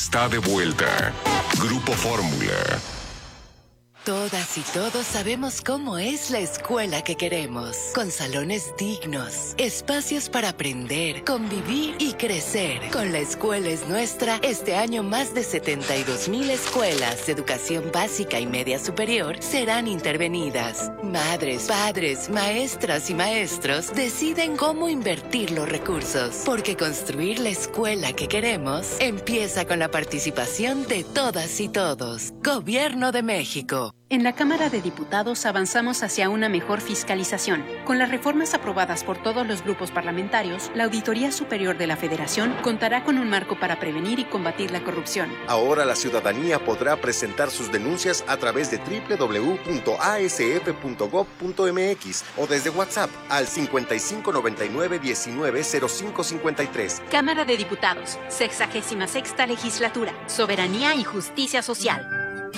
está de vuelta. Grupo Fórmula. Todas y todos sabemos cómo es la escuela que queremos, con salones dignos, espacios para aprender, convivir y crecer. Con La Escuela es Nuestra, este año más de 72,000 escuelas de educación básica y media superior serán intervenidas. Madres, padres, maestras y maestros deciden cómo invertir los recursos, porque construir la escuela que queremos empieza con la participación de todas y todos. Gobierno de México. En la Cámara de Diputados avanzamos hacia una mejor fiscalización. Con las reformas aprobadas por todos los grupos parlamentarios, la Auditoría Superior de la Federación contará con un marco para prevenir y combatir la corrupción. Ahora la ciudadanía podrá presentar sus denuncias a través de www.asf.gov.mx o desde WhatsApp al 5599-190553. Cámara de Diputados, 66ª Legislatura, Soberanía y Justicia Social.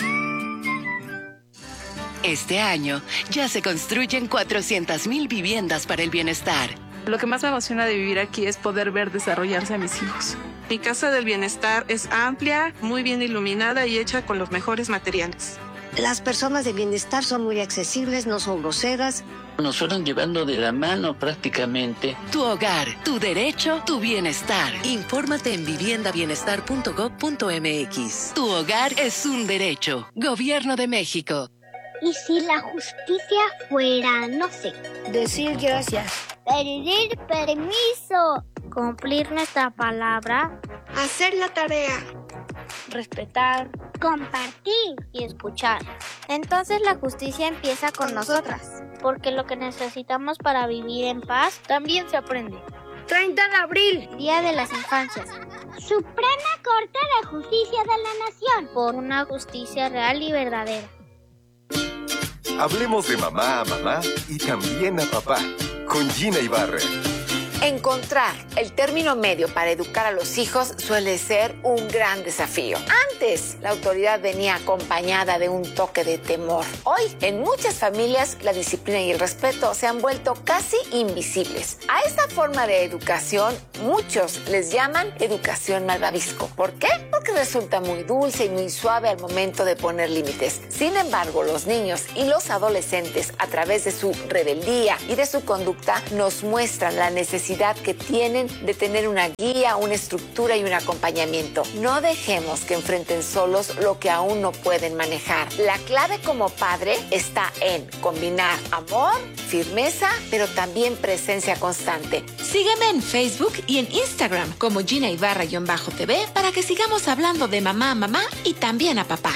Este año ya se construyen 400,000 viviendas para el bienestar. Lo que más me emociona de vivir aquí es poder ver desarrollarse a mis hijos. Mi casa del bienestar es amplia, muy bien iluminada y hecha con los mejores materiales. Las personas de bienestar son muy accesibles, no son groseras. Nos fueron llevando de la mano prácticamente. Tu hogar, tu derecho, tu bienestar. Infórmate en viviendabienestar.gov.mx. Tu hogar es un derecho. Gobierno de México. ¿Y si la justicia fuera, no sé? Decir gracias. Pedir permiso. Cumplir nuestra palabra. Hacer la tarea. Respetar. Compartir y escuchar. Entonces la justicia empieza con nosotras. Porque lo que necesitamos para vivir en paz también se aprende. 30 de abril. Día de las Infancias. Suprema Corte de Justicia de la Nación. Por una justicia real y verdadera. Hablemos de mamá a mamá y también a papá, con Gina Ibarra. Encontrar el término medio para educar a los hijos suele ser un gran desafío. Antes, la autoridad venía acompañada de un toque de temor. Hoy, en muchas familias, la disciplina y el respeto se han vuelto casi invisibles. A esta forma de educación, muchos les llaman educación malvavisco. ¿Por qué? Porque resulta muy dulce y muy suave al momento de poner límites. Sin embargo, los niños y los adolescentes, a través de su rebeldía y de su conducta, nos muestran la necesidad que tienen de tener una guía, una estructura y un acompañamiento. No dejemos que enfrenten solos lo que aún no pueden manejar. La clave como padre está en combinar amor, firmeza, pero también presencia constante. Sígueme en Facebook y en Instagram como Gina Ibarra-TV para que sigamos hablando de mamá a mamá y también a papá.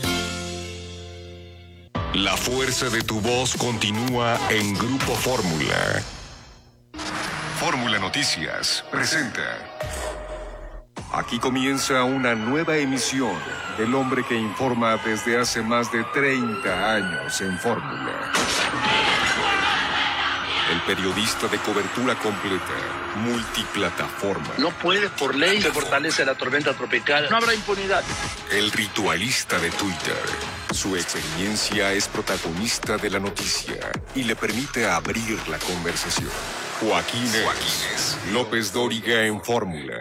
La fuerza de tu voz continúa en Grupo Fórmula. Fórmula Noticias presenta. Aquí comienza una nueva emisión del hombre que informa desde hace más de 30 años en Fórmula. El periodista de cobertura completa, multiplataforma. No puedes, por ley, se fortalece la tormenta tropical. No habrá impunidad. El ritualista de Twitter. Su experiencia es protagonista de la noticia y le permite abrir la conversación. Joaquines López Dóriga en Fórmula.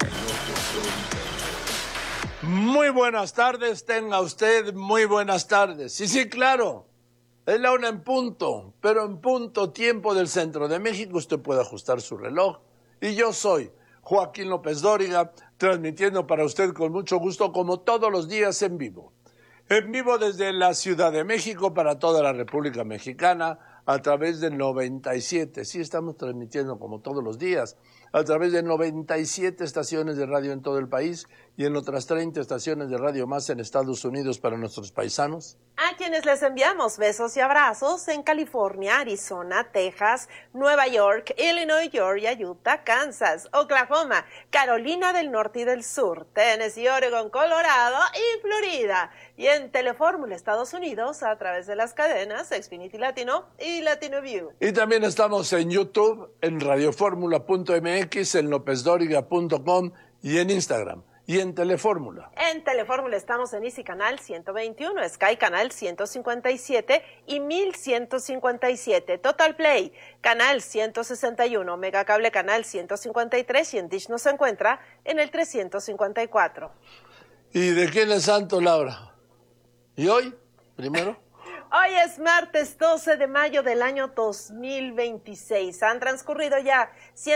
Muy buenas tardes, tenga usted muy buenas tardes. Sí, claro, es la 1 en punto, pero en punto tiempo del centro de México usted puede ajustar su reloj. Y yo soy Joaquín López Dóriga, transmitiendo para usted con mucho gusto como todos los días en vivo. En vivo desde la Ciudad de México para toda la República Mexicana, a través del 97. Sí, estamos transmitiendo como todos los días, a través de 97 estaciones de radio en todo el país y en otras 30 estaciones de radio más en Estados Unidos para nuestros paisanos. A quienes les enviamos besos y abrazos en California, Arizona, Texas, Nueva York, Illinois, Georgia, Utah, Kansas, Oklahoma, Carolina del Norte y del Sur, Tennessee, Oregon, Colorado y Florida. Y en Telefórmula, Estados Unidos, a través de las cadenas Xfinity Latino y Latino View. Y también estamos en YouTube, en radioformula.mx, en lopezdoriga.com y en Instagram. Y en Telefórmula. En Telefórmula estamos en Easy Canal 121, Sky Canal 157 y 1157, Total Play Canal 161, Megacable Canal 153 y en Dish nos encuentra en el 354. ¿Y de quién es santo, Laura? ¿Y hoy? Primero. Hoy es martes 12 de mayo del año 2026. Han transcurrido ya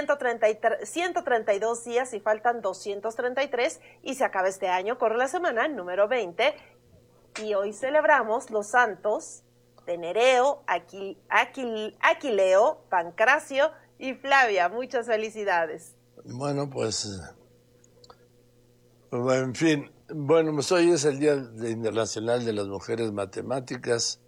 132 días y faltan 233 y se acaba este año. Corre la semana número 20 y hoy celebramos los santos de Nereo, Aquileo, Pancracio y Flavia. Muchas felicidades. Bueno, pues, en fin, bueno, pues hoy es el Día Internacional de las Mujeres Matemáticas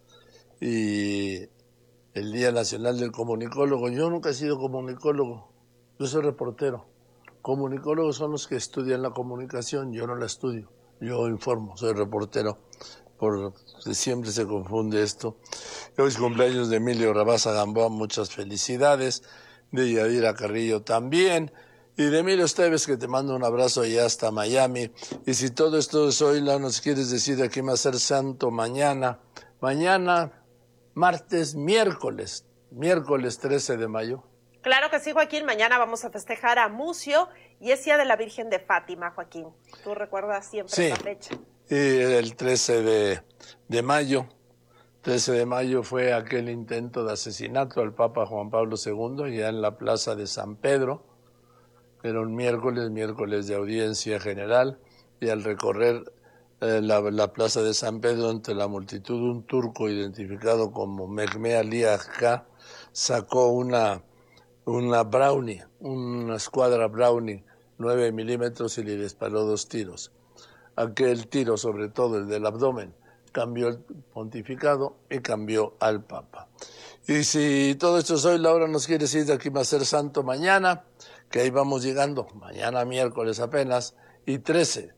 y el Día Nacional del Comunicólogo. Yo nunca he sido comunicólogo, yo soy reportero. Comunicólogos son los que estudian la comunicación, yo no la estudio, yo informo, soy reportero. Porque siempre se confunde esto. Hoy es cumpleaños de Emilio Rabasa Gamboa, muchas felicidades. De Yadira Carrillo también. Y de Emilio Esteves, que te mando un abrazo allá hasta Miami. Y si todo esto es hoy, ¿no nos quieres decir a quién va a ser santo mañana? Mañana, miércoles 13 de mayo. Claro que sí, Joaquín. Mañana vamos a festejar a Mucio y es Día de la Virgen de Fátima, Joaquín. ¿Tú recuerdas siempre esa fecha? Y el 13 de mayo. 13 de mayo fue aquel intento de asesinato al Papa Juan Pablo II, ya en la plaza de San Pedro. Era un miércoles de audiencia general, y al recorrer la plaza de San Pedro entre la multitud, un turco identificado como Mehmet Ali Agha sacó una Brownie, una escuadra Brownie 9 milímetros y le disparó 2 tiros. Aquel tiro, sobre todo el del abdomen, cambió el pontificado y cambió al Papa. Y si todo esto es hoy, Laura nos quiere decir de aquí va a ser santo mañana, que ahí vamos llegando, mañana miércoles apenas, y 13.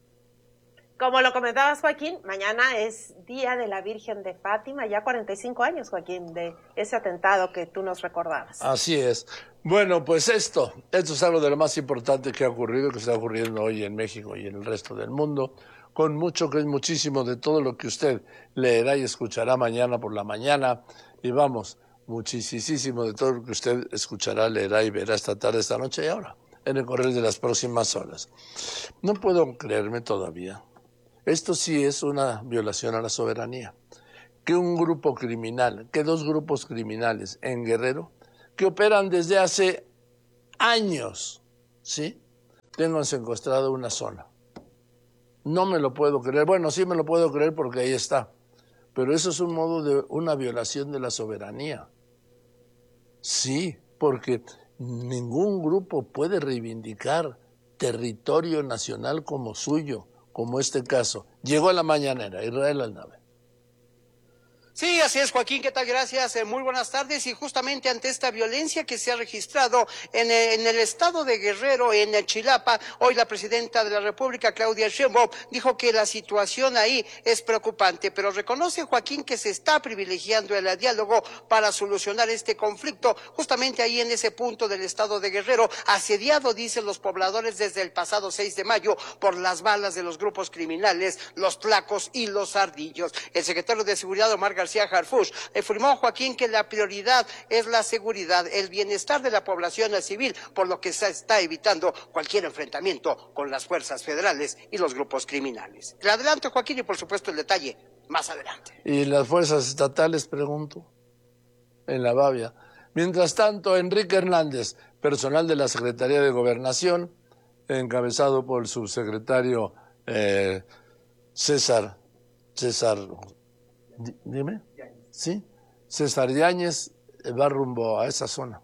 Como lo comentabas, Joaquín, mañana es Día de la Virgen de Fátima, ya 45 años, Joaquín, de ese atentado que tú nos recordabas. Así es. Bueno, pues esto es algo de lo más importante que ha ocurrido, que está ocurriendo hoy en México y en el resto del mundo, con muchísimo de todo lo que usted leerá y escuchará mañana por la mañana, y vamos, muchísimo de todo lo que usted escuchará, leerá y verá esta tarde, esta noche y ahora, en el correr de las próximas horas. No puedo creerme todavía. Esto sí es una violación a la soberanía. Que un grupo criminal, que 2 grupos criminales en Guerrero, que operan desde hace años, ¿sí?, tengan secuestrado una zona. No me lo puedo creer. Bueno, sí me lo puedo creer porque ahí está. Pero eso es un modo de una violación de la soberanía. Sí, porque ningún grupo puede reivindicar territorio nacional como suyo, como este caso. Llegó a la mañanera, Israel Aldave. Sí, así es, Joaquín, ¿qué tal? Gracias, muy buenas tardes. Y justamente ante esta violencia que se ha registrado en el estado de Guerrero, en Chilapa, hoy la presidenta de la República, Claudia Sheinbaum, dijo que la situación ahí es preocupante, pero reconoce, Joaquín, que se está privilegiando el diálogo para solucionar este conflicto, justamente ahí en ese punto del estado de Guerrero, asediado, dicen los pobladores, desde el pasado 6 de mayo por las balas de los grupos criminales, los tlacos y los ardillos. El secretario de Seguridad, Omar García Harfuch, afirmó, Joaquín, que la prioridad es la seguridad, el bienestar de la población civil, por lo que se está evitando cualquier enfrentamiento con las fuerzas federales y los grupos criminales. Adelante, Joaquín, y por supuesto el detalle más adelante. ¿Y las fuerzas estatales, pregunto? En la Bavia. Mientras tanto, Enrique Hernández, personal de la Secretaría de Gobernación, encabezado por el subsecretario César, dime, ¿sí? César Yáñez, va rumbo a esa zona.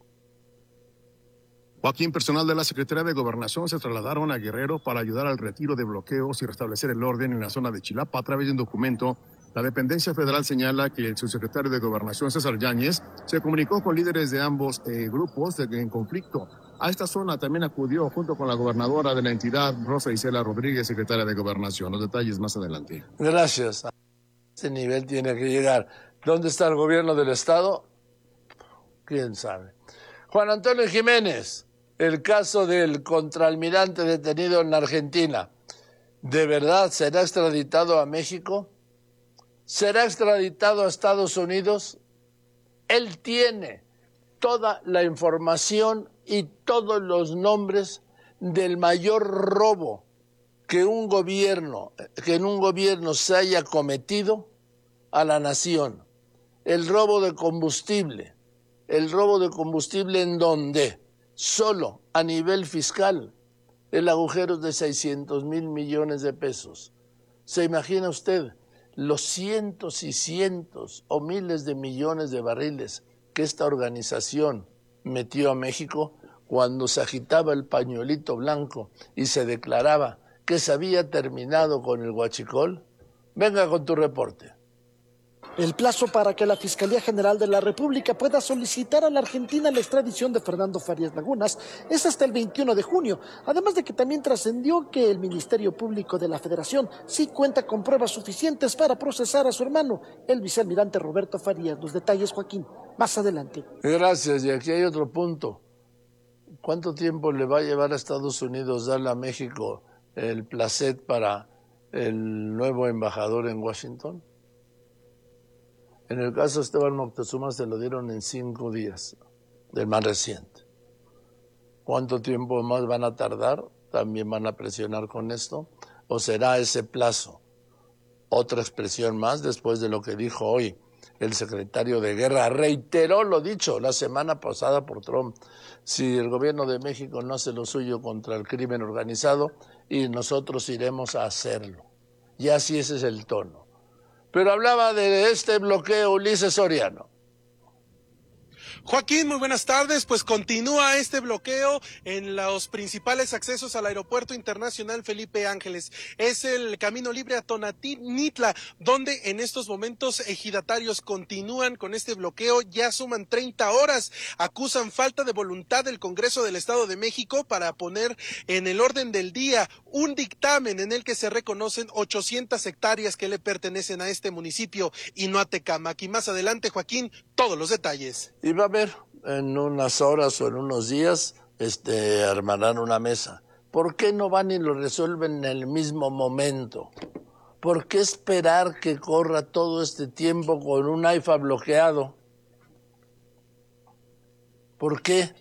Joaquín, personal de la Secretaría de Gobernación se trasladaron a Guerrero para ayudar al retiro de bloqueos y restablecer el orden en la zona de Chilapa. A través de un documento, la dependencia federal señala que el subsecretario de Gobernación, César Yáñez, se comunicó con líderes de ambos grupos en conflicto. A esta zona también acudió junto con la gobernadora de la entidad, Rosa Isela Rodríguez, secretaria de Gobernación. Los detalles más adelante. Gracias. Este nivel tiene que llegar. ¿Dónde está el gobierno del estado? ¿Quién sabe? Juan Antonio Jiménez, el caso del contraalmirante detenido en Argentina, ¿de verdad será extraditado a México? ¿Será extraditado a Estados Unidos? Él tiene toda la información y todos los nombres del mayor robo que en un gobierno se haya cometido a la nación el robo de combustible en donde solo a nivel fiscal el agujero es de 600,000 millones de pesos. ¿Se imagina usted los cientos y cientos o miles de millones de barriles que esta organización metió a México cuando se agitaba el pañuelito blanco y se declaraba que se había terminado con el huachicol? Venga con tu reporte. El plazo para que la Fiscalía General de la República pueda solicitar a la Argentina la extradición de Fernando Farías Lagunas es hasta el 21 de junio, además de que también trascendió que el Ministerio Público de la Federación sí cuenta con pruebas suficientes para procesar a su hermano, el vicealmirante Roberto Farías. Los detalles, Joaquín, más adelante. Gracias, y aquí hay otro punto. ¿Cuánto tiempo le va a llevar a Estados Unidos darle a México el placet para el nuevo embajador en Washington? En el caso de Esteban Moctezuma se lo dieron en 5 días, del más reciente. ¿Cuánto tiempo más van a tardar? ¿También van a presionar con esto? ¿O será ese plazo otra expresión más después de lo que dijo hoy el secretario de Guerra? Reiteró lo dicho la semana pasada por Trump. Si el gobierno de México no hace lo suyo contra el crimen organizado, y nosotros iremos a hacerlo. Y así ese es el tono. Pero hablaba de este bloqueo Ulises Soriano. Joaquín, muy buenas tardes. Pues continúa este bloqueo en los principales accesos al Aeropuerto Internacional Felipe Ángeles. Es el camino libre a Tonantzintla, donde en estos momentos ejidatarios continúan con este bloqueo. Ya suman 30 horas. Acusan falta de voluntad del Congreso del Estado de México para poner en el orden del día un dictamen en el que se reconocen 800 hectáreas que le pertenecen a este municipio y no a Tecámac. Y más adelante, Joaquín, todos los detalles. Y va a haber en unas horas o en unos días, armarán una mesa. ¿Por qué no van y lo resuelven en el mismo momento? ¿Por qué esperar que corra todo este tiempo con un AIFA bloqueado? ¿Por qué?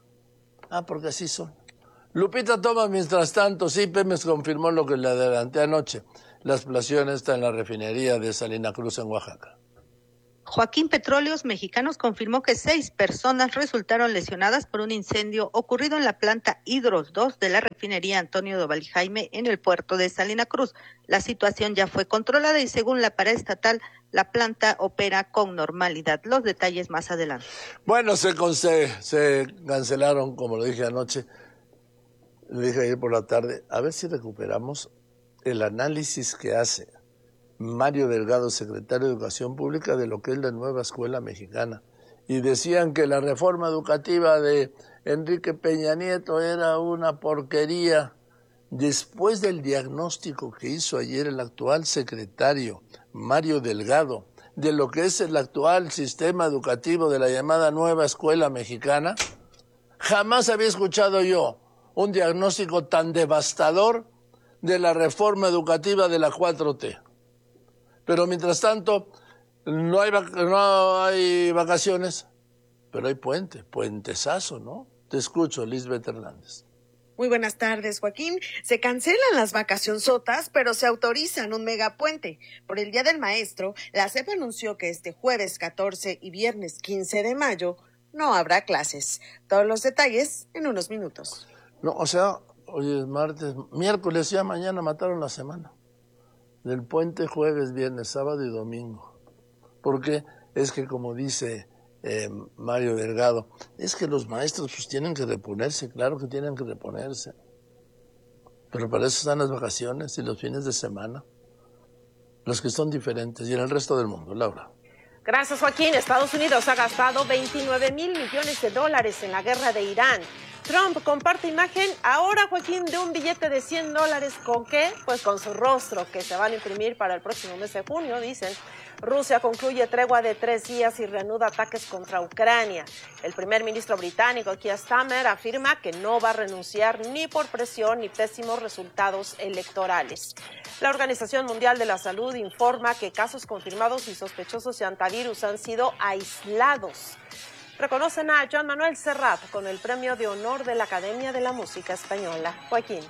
Porque así son. Lupita Thomas, mientras tanto, sí, Pemex confirmó lo que le adelanté anoche. La explosión está en la refinería de Salina Cruz, en Oaxaca. Joaquín Petróleos Mexicanos confirmó que 6 personas resultaron lesionadas por un incendio ocurrido en la planta Hidros 2 de la refinería Antonio Doval y Jaime en el puerto de Salina Cruz. La situación ya fue controlada y según la paraestatal, la planta opera con normalidad. Los detalles más adelante. Bueno, se cancelaron, como lo dije anoche, le dije ayer por la tarde, a ver si recuperamos el análisis que hace Mario Delgado, secretario de Educación Pública, de lo que es la nueva escuela mexicana. Y decían que la reforma educativa de Enrique Peña Nieto era una porquería. Después del diagnóstico que hizo ayer el actual secretario Mario Delgado de lo que es el actual sistema educativo de la llamada nueva escuela mexicana, jamás había escuchado yo un diagnóstico tan devastador de la reforma educativa de la 4T. Pero mientras tanto, no hay vacaciones, pero hay puentesazo, ¿no? Te escucho, Lisbeth Hernández. Muy buenas tardes, Joaquín. Se cancelan las vacacionzotas, pero se autorizan un megapuente. Por el Día del Maestro, la SEP anunció que este jueves 14 y viernes 15 de mayo no habrá clases. Todos los detalles en unos minutos. No, o sea, hoy es martes, miércoles, ya mañana mataron la semana. Del puente jueves, viernes, sábado y domingo. Porque es que, como dice Mario Delgado, es que los maestros pues tienen que reponerse, claro que tienen que reponerse. Pero para eso están las vacaciones y los fines de semana. Los que son diferentes y en el resto del mundo. Laura. Gracias, Joaquín. Estados Unidos ha gastado $29,000 millones en la guerra de Irán. Trump comparte imagen ahora, Joaquín, de un billete de $100. ¿Con qué? Pues con su rostro, que se van a imprimir para el próximo mes de junio, dicen. Rusia concluye tregua de 3 días y reanuda ataques contra Ucrania. El primer ministro británico, Keir Starmer, afirma que no va a renunciar ni por presión ni pésimos resultados electorales. La Organización Mundial de la Salud informa que casos confirmados y sospechosos de antivirus han sido aislados. Reconocen a Joan Manuel Serrat con el Premio de Honor de la Academia de la Música Española. Joaquín.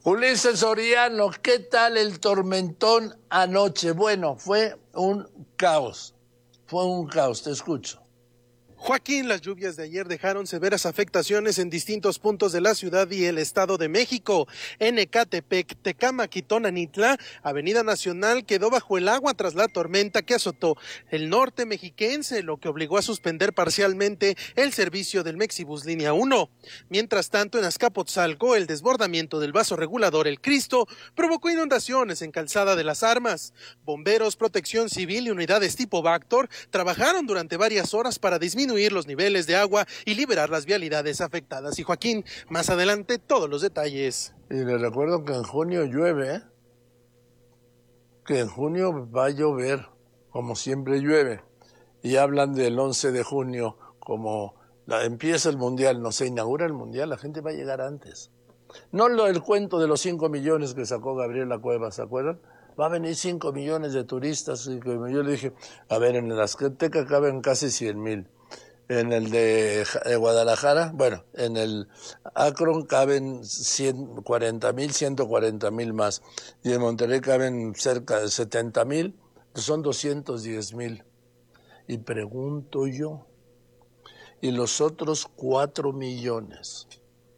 Ulises Soriano, ¿qué tal el tormentón anoche? Bueno, fue un caos, te escucho. Joaquín, las lluvias de ayer dejaron severas afectaciones en distintos puntos de la ciudad y el Estado de México. En Ecatepec, Tecámac y Tonanitla, Avenida Nacional quedó bajo el agua tras la tormenta que azotó el norte mexiquense, lo que obligó a suspender parcialmente el servicio del Mexibus Línea 1. Mientras tanto, en Azcapotzalco, el desbordamiento del vaso regulador El Cristo provocó inundaciones en Calzada de las Armas. Bomberos, Protección Civil y unidades tipo Bactor trabajaron durante varias horas para disminuir los niveles de agua y liberar las vialidades afectadas. Y Joaquín, más adelante todos los detalles. Y les recuerdo que en junio llueve, que en junio va a llover, como siempre llueve. Y hablan del 11 de junio, como empieza el Mundial, no se inaugura el Mundial, la gente va a llegar antes. No el cuento de los 5 millones que sacó Gabriela Cuevas, ¿se acuerdan? Va a venir 5 millones de turistas. Y yo le dije, a ver, en el Azteca caben casi 100,000. En el de Guadalajara, bueno, en el Akron caben 140,000, 140,000 más. Y en Monterrey caben cerca de 70,000, que son 210,000. Y pregunto yo, ¿y los otros 4 millones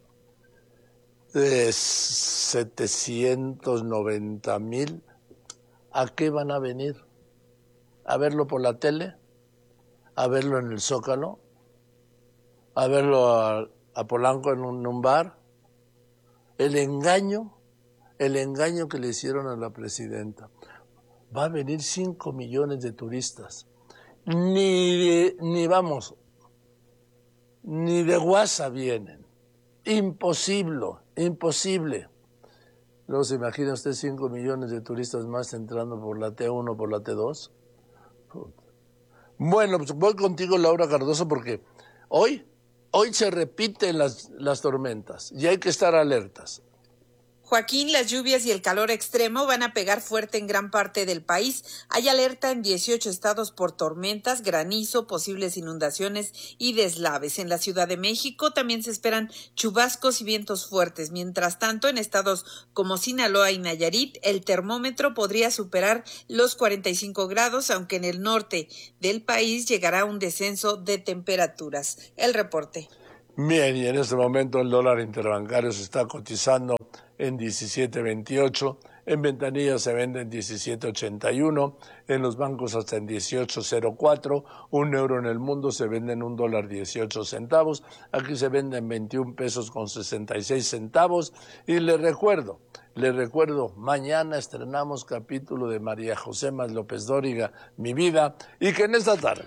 de 790,000, a qué van a venir? ¿A verlo por la tele? ¿A verlo en el Zócalo? ¿A verlo a Polanco en un bar? El engaño que le hicieron a la presidenta. Va a venir 5 millones de turistas. Ni de guasa vienen. Imposible. Luego se imagina usted 5 millones de turistas más entrando por la T1, por la T2. Bueno, pues voy contigo, Laura Cardoso, porque hoy se repiten las tormentas y hay que estar alertas. Joaquín, las lluvias y el calor extremo van a pegar fuerte en gran parte del país. Hay alerta en 18 estados por tormentas, granizo, posibles inundaciones y deslaves. En la Ciudad de México también se esperan chubascos y vientos fuertes. Mientras tanto, en estados como Sinaloa y Nayarit, el termómetro podría superar los 45 grados, aunque en el norte del país llegará un descenso de temperaturas. El reporte. Bien, y en este momento el dólar interbancario se está cotizando en 17.28, en ventanillas se vende en 17.81, en los bancos hasta en 18.04, un euro en el mundo se vende en $1.18, aquí se vende en 21 pesos con 66 centavos, y le recuerdo, mañana estrenamos capítulo de María José Más López Dóriga, Mi Vida, y que en esta tarde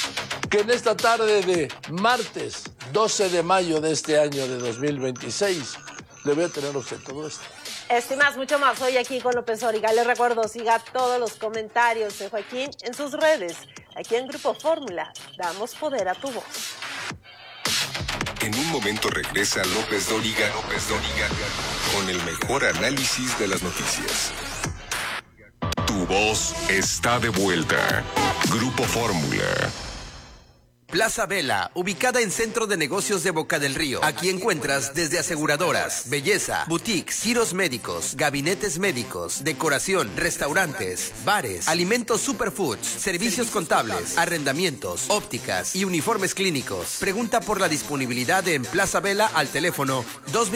de martes 12 de mayo de este año de 2026, le voy a tener a usted todo esto. Esto y más, mucho más, hoy aquí con López Dóriga. Les recuerdo, siga todos los comentarios de Joaquín en sus redes. Aquí en Grupo Fórmula, damos poder a tu voz. En un momento regresa López Dóriga con el mejor análisis de las noticias. Tu voz está de vuelta. Grupo Fórmula. Plaza Vela, ubicada en Centro de Negocios de Boca del Río. Aquí encuentras desde aseguradoras, belleza, boutiques, giros médicos, gabinetes médicos, decoración, restaurantes, bares, alimentos superfoods, servicios contables, arrendamientos, ópticas y uniformes clínicos. Pregunta por la disponibilidad en Plaza Vela al teléfono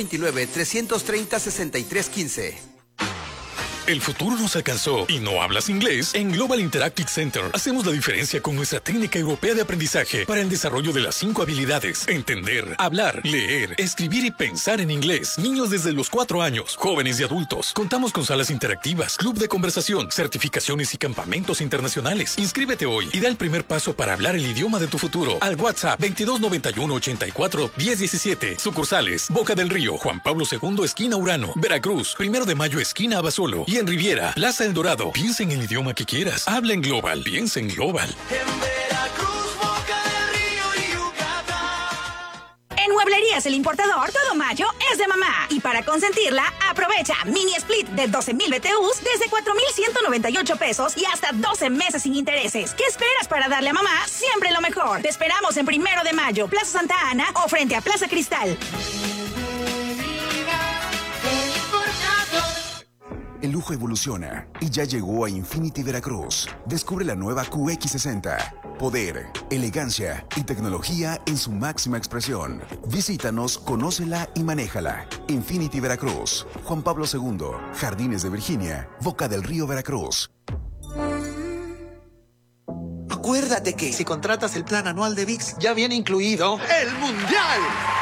229-330-6315. El futuro nos alcanzó y no hablas inglés. En Global Interactive Center hacemos la diferencia con nuestra técnica europea de aprendizaje para el desarrollo de las 5 habilidades: entender, hablar, leer, escribir y pensar en inglés. Niños desde los 4 años, jóvenes y adultos. Contamos con salas interactivas, club de conversación, certificaciones y campamentos internacionales. Inscríbete hoy y da el primer paso para hablar el idioma de tu futuro al WhatsApp 2291-84-1017. Sucursales: Boca del Río, Juan Pablo II, esquina Urano, Veracruz, 1 de Mayo, esquina Abasolo. Y en Riviera, Plaza El Dorado. Piensa en el idioma que quieras. Habla en Global. Piensa en Global. En Veracruz, Boca del Río y Yucatán. En Mueblerías El Importador, todo mayo es de mamá. Y para consentirla, aprovecha mini split de 12,000 BTUs desde 4,198 pesos y hasta 12 meses sin intereses. ¿Qué esperas para darle a mamá siempre lo mejor? Te esperamos en 1 de Mayo, Plaza Santa Ana o frente a Plaza Cristal. Importador. lujo evoluciona y ya llegó a Infinity Veracruz. Descubre la nueva QX60. Poder, elegancia y tecnología en su máxima expresión. Visítanos, conócela y manéjala. Infinity Veracruz. Juan Pablo II, Jardines de Virginia, Boca del Río, Veracruz. Acuérdate que si contratas el plan anual de ViX, ya viene incluido el Mundial.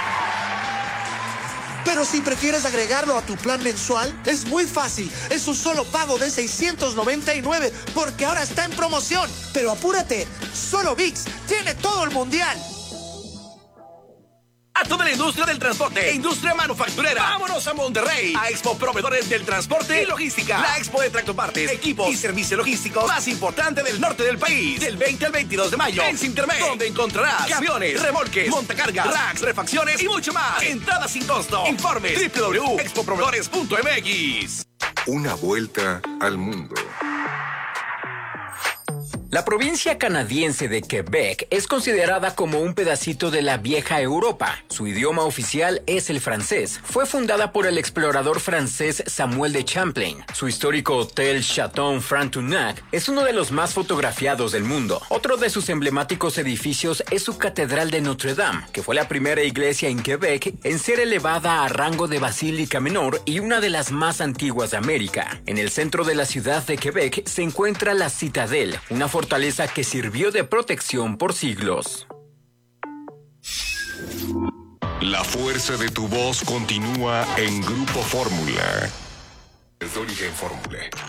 Pero si prefieres agregarlo a tu plan mensual, es muy fácil. Es un solo pago de $699 porque ahora está en promoción. Pero apúrate, solo ViX tiene todo el Mundial. A toda la industria del transporte, industria manufacturera. Vámonos a Monterrey, a Expo Proveedores del Transporte y Logística. La expo de tractopartes, equipos y servicio logístico más importante del norte del país. Del 20 al 22 de mayo en Sintermex, donde encontrarás camiones, remolques, montacargas, racks, refacciones y mucho más. Entrada sin costo. Informes www.expoproveedores.mx. Una vuelta al mundo. La provincia canadiense de Quebec es considerada como un pedacito de la vieja Europa. Su idioma oficial es el francés. Fue fundada por el explorador francés Samuel de Champlain. Su histórico hotel Chateau Frontenac es uno de los más fotografiados del mundo. Otro de sus emblemáticos edificios es su Catedral de Notre Dame, que fue la primera iglesia en Quebec en ser elevada a rango de basílica menor y una de las más antiguas de América. En el centro de la ciudad de Quebec se encuentra la Citadel, una fortaleza que sirvió de protección por siglos. La fuerza de tu voz continúa en Grupo Fórmula. Es de origen Fórmula.